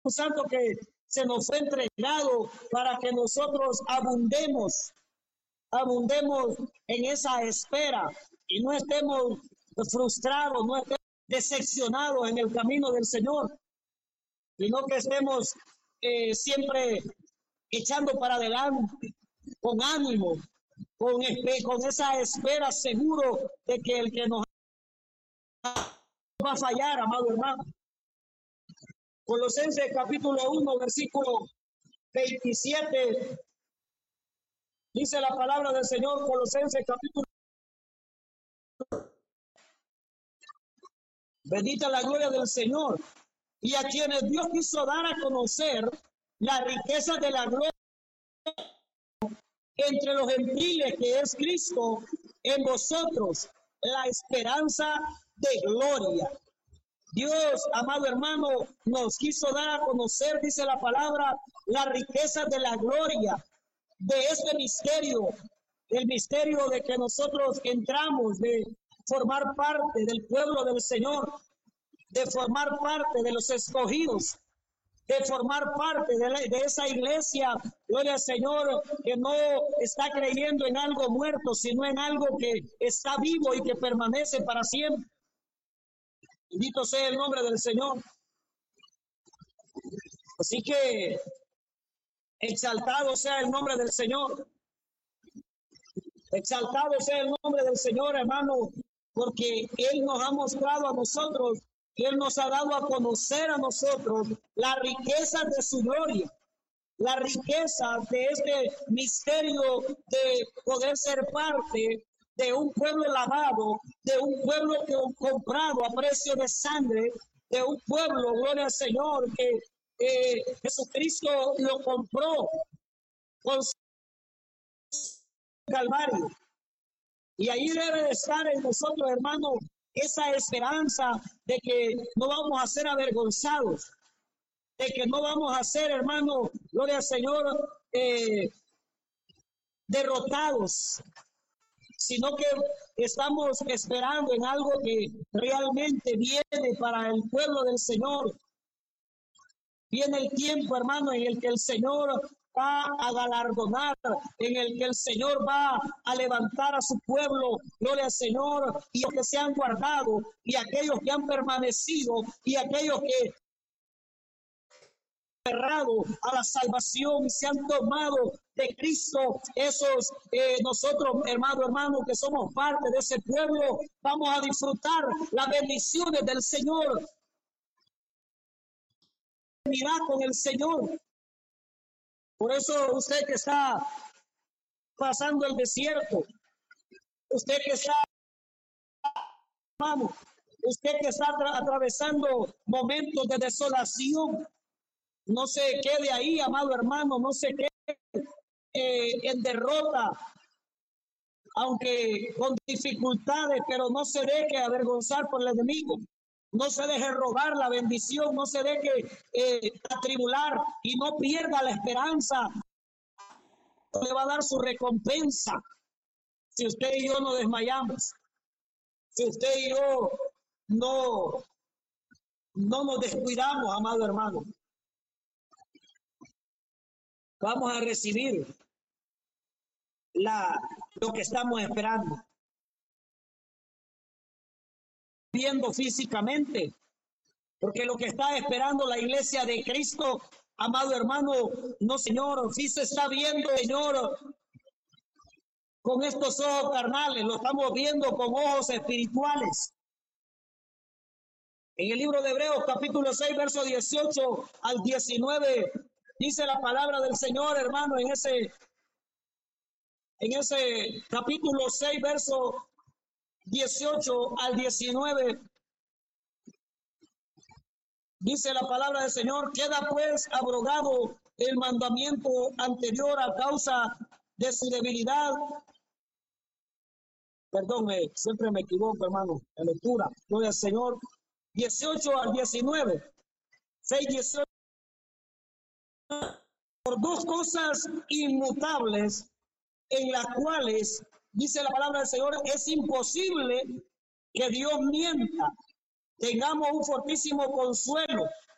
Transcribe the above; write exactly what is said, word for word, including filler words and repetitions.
Santo que se nos fue entregado para que nosotros abundemos, abundemos en esa espera y no estemos frustrados, no estemos decepcionados en el camino del Señor, sino que estemos eh, siempre echando para adelante, con ánimo, con, con esa espera seguro de que el que nos va a fallar, amado hermano. Colosenses capítulo uno, versículo veintisiete, dice la palabra del Señor. Colosenses capítulo, bendita la gloria del Señor, y a quienes Dios quiso dar a conocer la riqueza de la gloria entre los gentiles, que es Cristo en vosotros, la esperanza de gloria. Dios, amado hermano, nos quiso dar a conocer, dice la palabra, la riqueza de la gloria de este misterio, el misterio de que nosotros entramos, de formar parte del pueblo del Señor, de formar parte de los escogidos, de formar parte de, la, de esa iglesia, gloria al Señor, que no está creyendo en algo muerto, sino en algo que está vivo y que permanece para siempre. Bendito sea el nombre del Señor. Así que exaltado sea el nombre del Señor. Exaltado sea el nombre del Señor, hermano, porque Él nos ha mostrado a nosotros, Él nos ha dado a conocer a nosotros la riqueza de su gloria, la riqueza de este misterio de poder ser parte de un pueblo lavado, de un pueblo que comprado a precio de sangre, de un pueblo, gloria al Señor, que eh, Jesucristo lo compró con su Calvario. Y ahí debe de estar en nosotros, hermano, esa esperanza de que no vamos a ser avergonzados, de que no vamos a ser, hermano, gloria al Señor, eh, derrotados, sino que estamos esperando en algo que realmente viene para el pueblo del Señor. Viene el tiempo, hermano, en el que el Señor va a galardonar, en el que el Señor va a levantar a su pueblo, gloria al Señor, y los que se han guardado, y aquellos que han permanecido, y aquellos que aferrado a la salvación y se han tomado de Cristo, esos eh, nosotros, hermano, hermano, que somos parte de ese pueblo, vamos a disfrutar las bendiciones del Señor. Mirá con el Señor. Por eso usted que está pasando el desierto, usted que está, hermano, usted que está atra atravesando momentos de desolación, no se quede ahí, amado hermano, no se quede eh, en derrota, aunque con dificultades, pero no se deje avergonzar por el enemigo. No se deje robar la bendición, no se deje eh, atribular y no pierda la esperanza. Le va a dar su recompensa si usted y yo no desmayamos, si usted y yo no, no nos descuidamos, amado hermano. Vamos a recibir la, lo que estamos esperando. Viendo físicamente, porque lo que está esperando la iglesia de Cristo, amado hermano, no, Señor, sí se está viendo, Señor, con estos ojos carnales, lo estamos viendo con ojos espirituales. En el libro de Hebreos, capítulo seis, verso dieciocho al diecinueve, dice la palabra del Señor, hermano, en ese, en ese capítulo seis, verso dieciocho al diecinueve, dice la palabra del Señor: queda pues abrogado el mandamiento anterior a causa de su debilidad. Perdón, eh, siempre me equivoco, hermano, en lectura. Gloria al Señor. dieciocho al diecinueve. seis, dieciocho. Por dos cosas inmutables, en las cuales, dice la palabra del Señor, es imposible que Dios mienta. Tengamos un fortísimo consuelo,